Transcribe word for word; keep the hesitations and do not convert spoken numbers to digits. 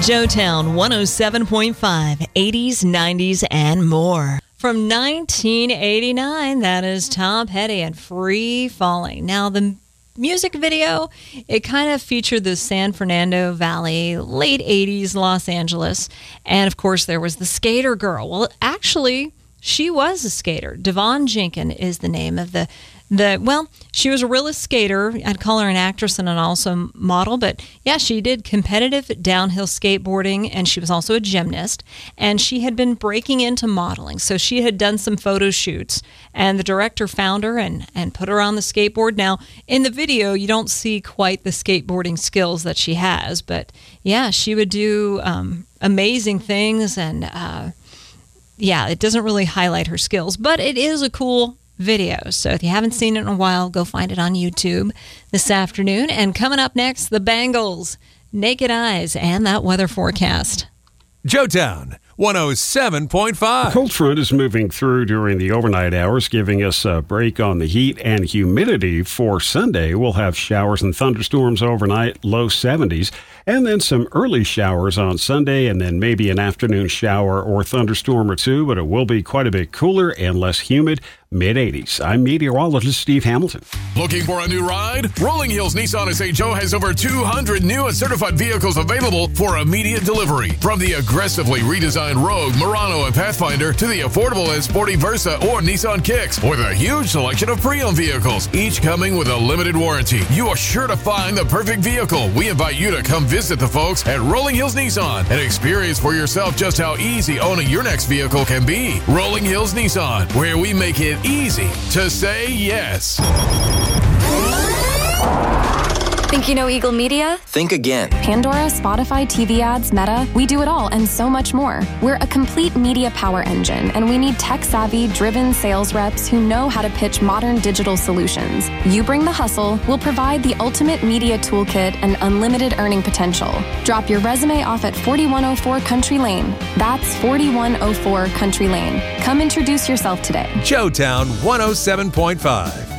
Joetown one oh seven point five, eighties, nineties, and more. From nineteen eighty-nine, that is Tom Petty and Free Falling. Now, the music video, it kind of featured the San Fernando Valley, late eighties Los Angeles. And, of course, there was the skater girl. Well, actually, she was a skater. Devon Jenkins is the name of the The, well, she was a realist skater. I'd call her an actress and an also model. But, yeah, she did competitive downhill skateboarding, and she was also a gymnast. And she had been breaking into modeling. So she had done some photo shoots. And the director found her and, and put her on the skateboard. Now, in the video, you don't see quite the skateboarding skills that she has. But, yeah, she would do um, amazing things. And, uh, yeah, it doesn't really highlight her skills. But it is a cool video. So if you haven't seen it in a while, go find it on YouTube this afternoon. And coming up next, the Bangles, Naked Eyes, and that weather forecast. Joetown one oh seven point five. A cold front is moving through during the overnight hours, giving us a break on the heat and humidity for Sunday. We'll have showers and thunderstorms overnight, low seventies, and then some early showers on Sunday, and then maybe an afternoon shower or thunderstorm or two, but it will be quite a bit cooler and less humid, mid eighties. I'm meteorologist Steve Hamilton. Looking for a new ride? Rolling Hills Nissan of Saint Joe has over two hundred new and certified vehicles available for immediate delivery. From the aggressively redesigned Rogue, Murano, and Pathfinder to the affordable and sporty Versa or Nissan Kicks, with a huge selection of pre-owned vehicles, each coming with a limited warranty. You are sure to find the perfect vehicle. We invite you to come visit the folks at Rolling Hills Nissan and experience for yourself just how easy owning your next vehicle can be. Rolling Hills Nissan, where we make it easy to say yes. Think you know Eagle Media? Think again. Pandora, Spotify, T V ads, Meta. We do it all and so much more. We're a complete media power engine, and we need tech-savvy, driven sales reps who know how to pitch modern digital solutions. You bring the hustle, we'll provide the ultimate media toolkit and unlimited earning potential. Drop your resume off at forty-one oh four Country Lane. That's forty-one oh four Country Lane. Come introduce yourself today. Joetown one oh seven point five.